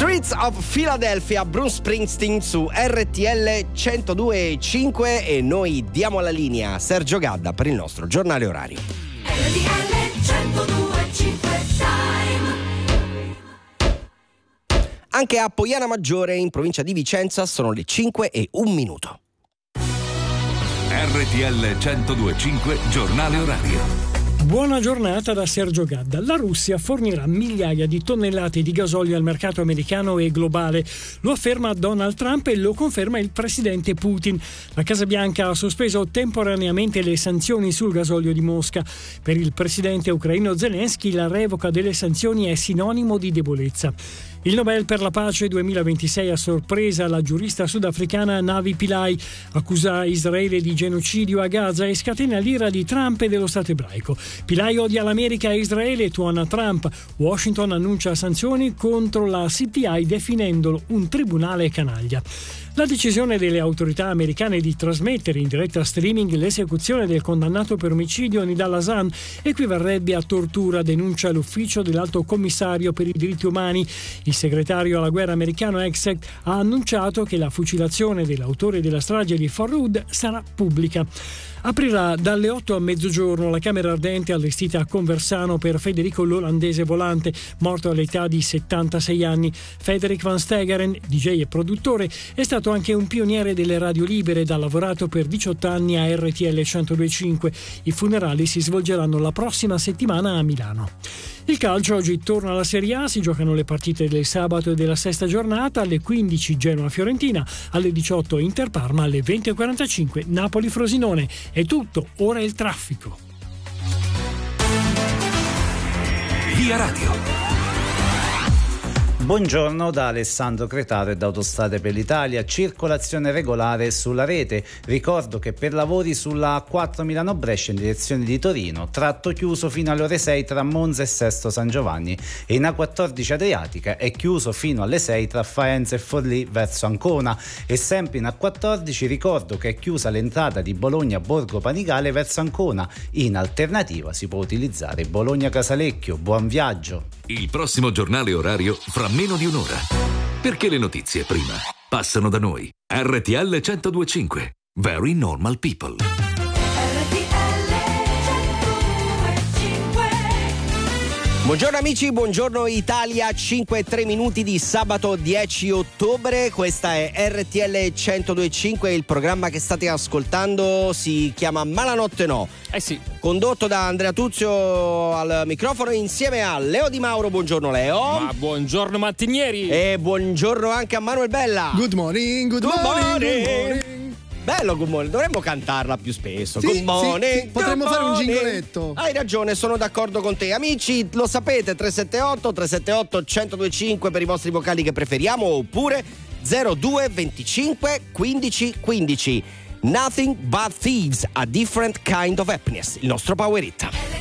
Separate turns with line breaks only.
Streets of Philadelphia, Bruce Springsteen su RTL 102.5 e noi diamo la linea a Sergio Gadda per il nostro giornale orario.
RTL 102.5 Time.
Anche a Poiana Maggiore in provincia di Vicenza sono le 5:01.
RTL 102.5 giornale orario.
Buona giornata da Sergio Gadda. La Russia fornirà migliaia di tonnellate di gasolio al mercato americano e globale. Lo afferma Donald Trump e lo conferma il presidente Putin. La Casa Bianca ha sospeso temporaneamente le sanzioni sul gasolio di Mosca. Per il presidente ucraino Zelensky la revoca delle sanzioni è sinonimo di debolezza. Il Nobel per la pace 2026 a sorpresa la giurista sudafricana Navi Pillay, accusa Israele di genocidio a Gaza e scatena l'ira di Trump e dello Stato ebraico. Pillay odia l'America e Israele, tuona Trump. Washington annuncia sanzioni contro la CPI definendolo un tribunale canaglia. La decisione delle autorità americane di trasmettere in diretta streaming l'esecuzione del condannato per omicidio Nidal Hasan equivarrebbe a tortura, denuncia l'ufficio dell'Alto Commissario per i diritti umani. Il segretario alla guerra americano Exec ha annunciato che la fucilazione dell'autore della strage di Fort Hood sarà pubblica. Aprirà dalle 8 a mezzogiorno la camera ardente allestita a Conversano per Federico l'Olandese Volante, morto all'età di 76 anni. Frederik van Stegeren, DJ e produttore, è stato anche un pioniere delle radio libere ed ha lavorato per 18 anni a RTL 102.5. I funerali si svolgeranno la prossima settimana a Milano. Il calcio oggi torna alla Serie A, si giocano le partite del sabato e della sesta giornata, alle 15 Genoa-Fiorentina, alle 18 Inter-Parma, alle 20.45 Napoli-Frosinone. È tutto, ora il traffico.
Via Radio.
Buongiorno da Alessandro Cretaro e da Autostrade per l'Italia, circolazione regolare sulla rete. Ricordo che per lavori sulla A4 Milano-Brescia in direzione di Torino, tratto chiuso fino alle ore 6 tra Monza e Sesto San Giovanni, e in A14 Adriatica è chiuso fino alle 6 tra Faenza e Forlì verso Ancona, e sempre in A14 ricordo che è chiusa l'entrata di Bologna Borgo Panigale verso Ancona. In alternativa si può utilizzare Bologna Casalecchio. Buon viaggio.
Il prossimo giornale orario fra meno di un'ora. Perché le notizie prima passano da noi. RTL 102.5. Very normal people.
Buongiorno amici, buongiorno Italia, 5:03 di sabato 10 ottobre, questa è RTL 102.5, il programma che state ascoltando si chiama Malanotte No.
Sì.
Condotto da Andrea Tuzio al microfono insieme a Leo Di Mauro, buongiorno Leo.
Ma buongiorno mattinieri.
E buongiorno anche a Manuel Bella.
Good morning, good morning.
Bello Good Morning, dovremmo cantarla più spesso.
Sì,
Good morning,
sì, potremmo fare un gingoletto.
Hai ragione, sono d'accordo con te. Amici, lo sapete, 378 1025 per i vostri vocali che preferiamo, oppure 02 25 15 15. Nothing but thieves, a different kind of happiness, il nostro Power Hit.